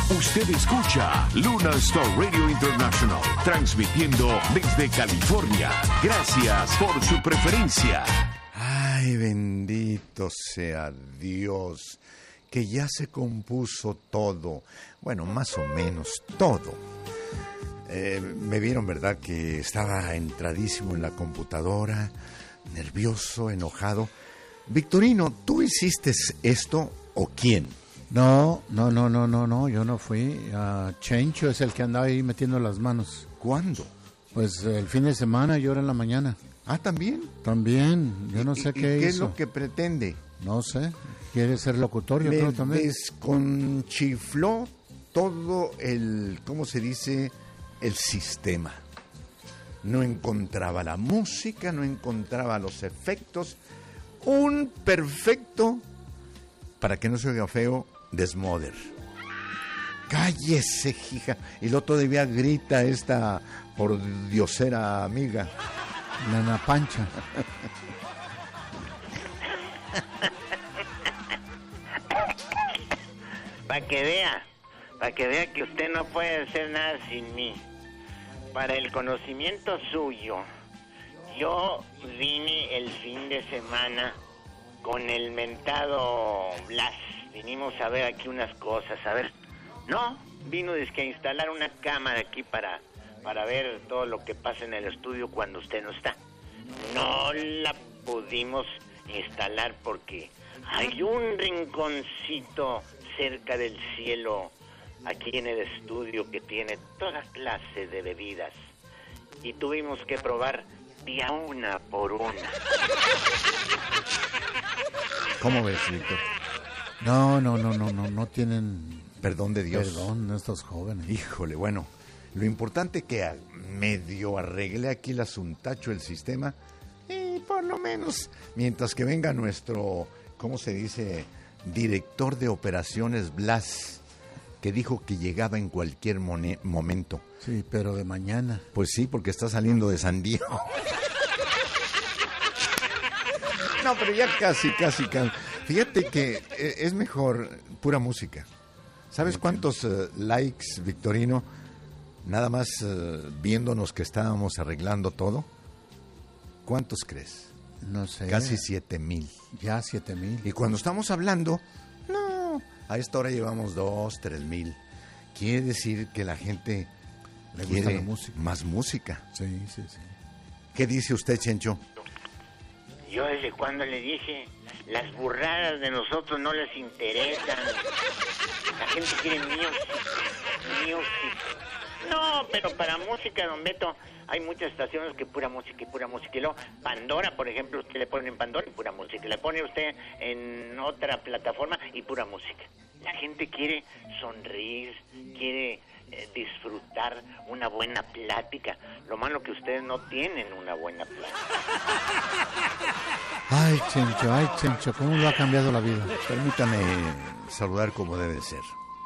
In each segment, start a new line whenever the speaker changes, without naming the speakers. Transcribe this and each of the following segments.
Usted escucha Luna Star Radio International, transmitiendo desde California. Gracias por su preferencia.
Ay, bendito sea Dios, que ya se compuso todo. Bueno, más o menos todo. Me vieron, ¿verdad?, que estaba entradísimo en la computadora, nervioso, enojado. Victorino, ¿tú hiciste esto o quién?
No, yo no fui. Chencho es el que andaba ahí metiendo las manos.
¿Cuándo?
Pues el fin de semana y ahora en la mañana.
Ah, ¿también?
También, yo no sé qué hizo.
¿Qué es lo que pretende?
No sé, quiere ser locutor, yo creo también.
Desconchifló todo el, ¿cómo se dice?, el sistema. No encontraba la música, no encontraba los efectos. Un perfecto, para que no se oiga feo, desmoder. Cállese, hija. Y luego todavía grita esta pordiosera amiga.
Nana Pancha.
Para que vea que usted no puede hacer nada sin mí. Para el conocimiento suyo, yo vine el fin de semana con el mentado Blas. Vinimos a ver aquí unas cosas, a ver. No, vino a instalar una cámara aquí para ver todo lo que pasa en el estudio cuando usted no está. No la pudimos instalar porque hay un rinconcito cerca del cielo aquí en el estudio que tiene toda clase de bebidas y tuvimos que probar de a una por una.
¿Cómo ves, Víctor?
No tienen
perdón de Dios.
Perdón, estos jóvenes.
Híjole, bueno, lo importante que medio arreglé aquí el asuntacho, el sistema, y por lo menos, mientras que venga nuestro, ¿cómo se dice?, director de operaciones Blas, que dijo que llegaba en cualquier momento.
Sí, pero de mañana.
Pues sí, porque está saliendo de San Diego. No, pero ya casi. Fíjate que es mejor pura música. ¿Sabes cuántos likes, Victorino? Nada más viéndonos que estábamos arreglando todo. ¿Cuántos crees?
No sé.
Casi 7,000.
Ya 7,000.
Y cuando estamos hablando, no, a esta hora llevamos 2,000, 3,000. Quiere decir que la gente
le
quiere
gusta la música.
Más música.
Sí.
¿Qué dice usted, Chencho?
Yo desde cuando le dije, las burradas de nosotros no les interesan. La gente quiere music. No, pero para música, don Beto, hay muchas estaciones que pura música. Y luego, Pandora, por ejemplo, usted le pone en Pandora y pura música. Le pone usted en otra plataforma y pura música. La gente quiere sonreír, quiere disfrutar una buena plática. Lo malo que ustedes no tienen una buena plática.
Ay, Chencho, ¿cómo lo ha cambiado la vida?
Permítame saludar como debe ser.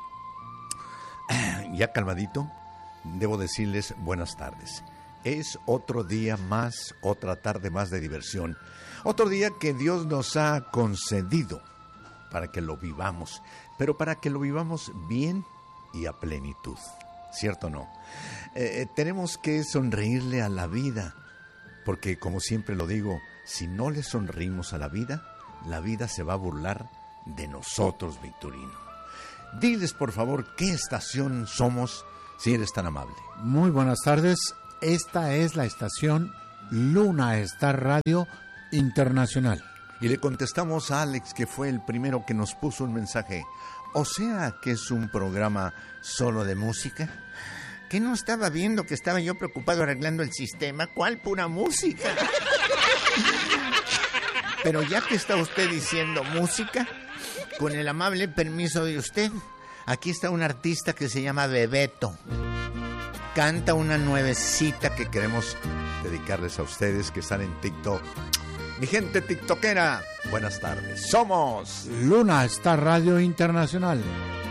Ya calmadito, debo decirles buenas tardes. Es otro día más, otra tarde más de diversión. Otro día que Dios nos ha concedido para que lo vivamos, pero para que lo vivamos bien y a plenitud. ¿Cierto o no? Tenemos que sonreírle a la vida, porque como siempre lo digo, si no le sonreímos a la vida se va a burlar de nosotros, Victorino. Diles, por favor, qué estación somos, si eres tan amable.
Muy buenas tardes. Esta es la estación Luna Star Radio Internacional.
Y le contestamos a Alex, que fue el primero que nos puso un mensaje. O sea, que es un programa solo de música. ¿Qué no estaba viendo que estaba yo preocupado arreglando el sistema? ¿Cuál pura música? Pero ya que está usted diciendo música, con el amable permiso de usted, aquí está un artista que se llama Bebeto. Canta una nuevecita que queremos dedicarles a ustedes que están en TikTok. Mi gente tiktokera, buenas tardes. Somos
Luna Star Radio Internacional.